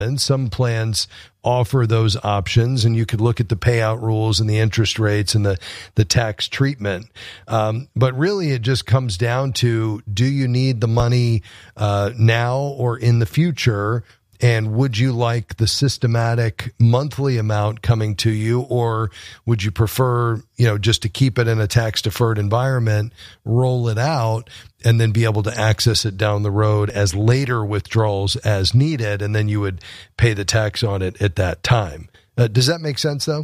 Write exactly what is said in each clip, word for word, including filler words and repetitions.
And some plans offer those options, and you could look at the payout rules and the interest rates and the, the tax treatment. Um, but really, it just comes down to, do you need the money uh, now or in the future? And would you like the systematic monthly amount coming to you, or would you prefer, you know, just to keep it in a tax deferred environment, roll it out, and then be able to access it down the road as later withdrawals as needed, and then you would pay the tax on it at that time? Uh, does that make sense, though?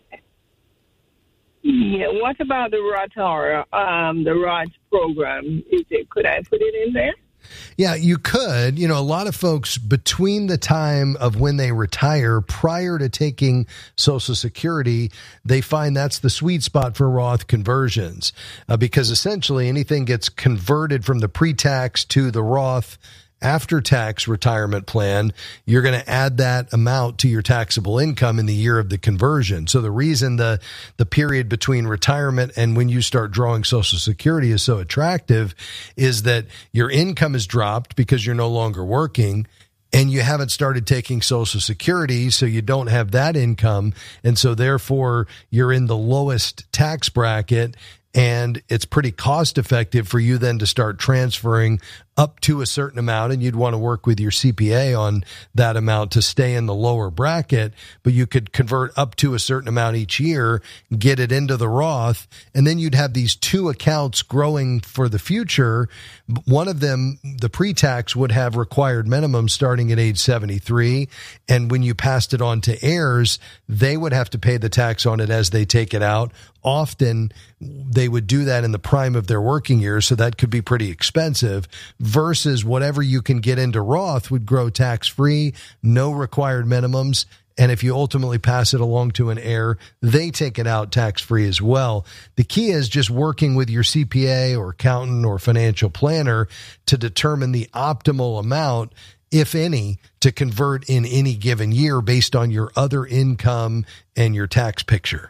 Yeah. What about the Roth or um, the Roth program? Is it? Could I put it in there? Yeah, you could. You know, a lot of folks between the time of when they retire prior to taking Social Security, they find that's the sweet spot for Roth conversions uh, because essentially anything gets converted from the pre-tax to the Roth after-tax retirement plan, you're going to add that amount to your taxable income in the year of the conversion. So the reason the, the period between retirement and when you start drawing Social Security is so attractive is that your income has dropped because you're no longer working, and you haven't started taking Social Security, so you don't have that income. And so therefore, you're in the lowest tax bracket, and it's pretty cost effective for you then to start transferring up to a certain amount, and you'd want to work with your C P A on that amount to stay in the lower bracket, but you could convert up to a certain amount each year, get it into the Roth, and then you'd have these two accounts growing for the future. One of them, the pre-tax, would have required minimum starting at age seventy-three, and when you passed it on to heirs, they would have to pay the tax on it as they take it out. Often, they would do that in the prime of their working years, so that could be pretty expensive, versus whatever you can get into Roth would grow tax-free, no required minimums, and if you ultimately pass it along to an heir, they take it out tax-free as well. The key is just working with your C P A or accountant or financial planner to determine the optimal amount, if any, to convert in any given year based on your other income and your tax picture.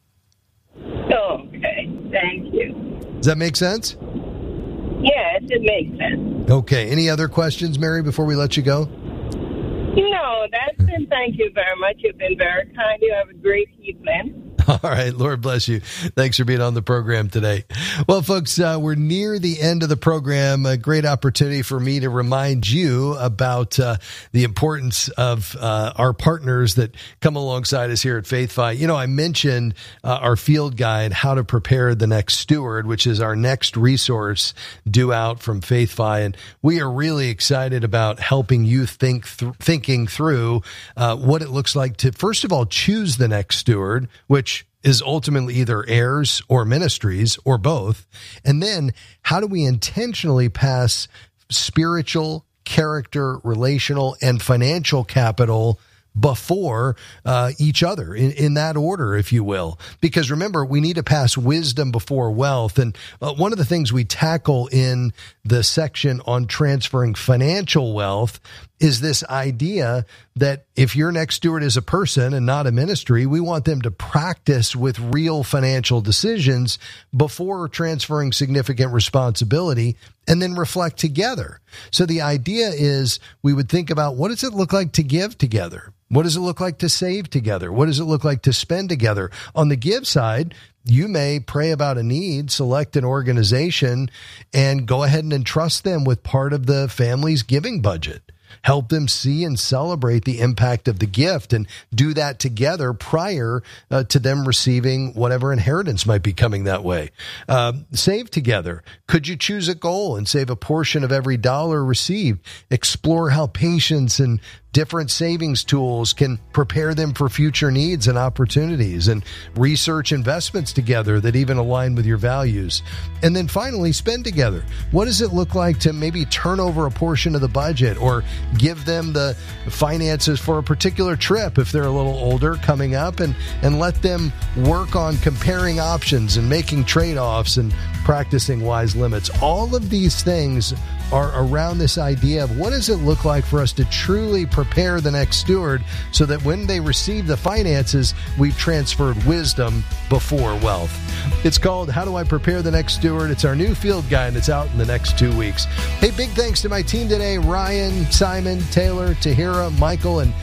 Okay, thank you. Does that make sense? Yes, it makes sense. Okay. Any other questions, Mary, before we let you go? No, that's it. Thank you very much. You've been very kind. You have a great evening. All right. Lord bless you. Thanks for being on the program today. Well, folks, uh, we're near the end of the program. A great opportunity for me to remind you about uh, the importance of uh, our partners that come alongside us here at FaithFi. You know, I mentioned uh, our field guide, How to Prepare the Next Steward, which is our next resource due out from FaithFi. And we are really excited about helping you think th- thinking through uh, what it looks like to, first of all, choose the next steward, which is ultimately either heirs or ministries or both. And then how do we intentionally pass spiritual, character, relational, and financial capital before uh, each other in, in that order, if you will? Because remember, we need to pass wisdom before wealth. And uh, one of the things we tackle in the section on transferring financial wealth is this idea that if your next steward is a person and not a ministry, we want them to practice with real financial decisions before transferring significant responsibility, and then reflect together. So the idea is we would think about, what does it look like to give together? What does it look like to save together? What does it look like to spend together? On the give side, you may pray about a need, select an organization, and go ahead and entrust them with part of the family's giving budget. Help them see and celebrate the impact of the gift, and do that together prior uh, to them receiving whatever inheritance might be coming that way. Uh, save together. Could you choose a goal and save a portion of every dollar received? Explore how patience and different savings tools can prepare them for future needs and opportunities, and research investments together that even align with your values. And then finally, spend together. What does it look like to maybe turn over a portion of the budget, or give them the finances for a particular trip if they're a little older coming up, and, and let them work on comparing options and making trade-offs and practicing wise limits. All of these things are around this idea of what does it look like for us to truly prepare the next steward so that when they receive the finances, we've transferred wisdom before wealth. It's called How Do I Prepare the Next Steward? It's our new field guide that's out in the next two weeks. Hey, big thanks to my team today, Ryan, Simon, Taylor, Tahira, Michael, and